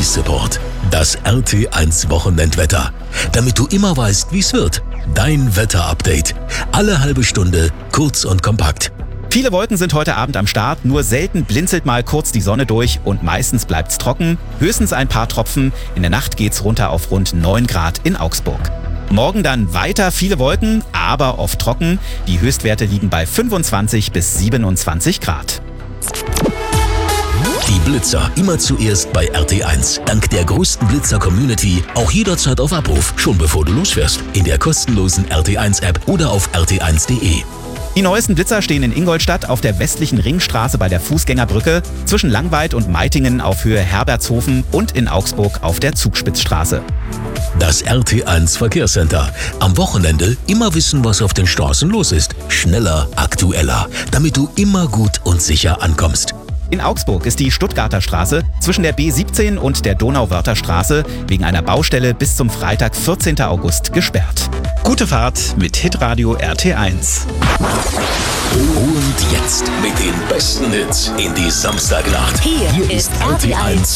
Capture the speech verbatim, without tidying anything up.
Support. Das R T eins Wochenendwetter. Damit du immer weißt, wie es wird. Dein Wetterupdate. Alle halbe Stunde, kurz und kompakt. Viele Wolken sind heute Abend am Start, nur selten blinzelt mal kurz die Sonne durch und meistens bleibt's trocken, höchstens ein paar Tropfen. In der Nacht geht's runter auf rund neun Grad in Augsburg. Morgen dann weiter viele Wolken, aber oft trocken. Die Höchstwerte liegen bei fünfundzwanzig bis siebenundzwanzig Grad. Die Blitzer immer zuerst bei R T eins. Dank der größten Blitzer-Community auch jederzeit auf Abruf, schon bevor du losfährst. In der kostenlosen R T eins App oder auf r t eins punkt de. Die neuesten Blitzer stehen in Ingolstadt auf der westlichen Ringstraße bei der Fußgängerbrücke, zwischen Langweid und Meitingen auf Höhe Herbertshofen und in Augsburg auf der Zugspitzstraße. Das R T eins Verkehrscenter. Am Wochenende immer wissen, was auf den Straßen los ist. Schneller, aktueller, damit du immer gut und sicher ankommst. In Augsburg ist die Stuttgarter Straße zwischen der B siebzehn und der Donauwörther Straße wegen einer Baustelle bis zum Freitag, vierzehnten August, gesperrt. Gute Fahrt mit Hitradio R T eins. Und jetzt mit den besten Hits in die Samstagnacht. Hier, Hier ist R T eins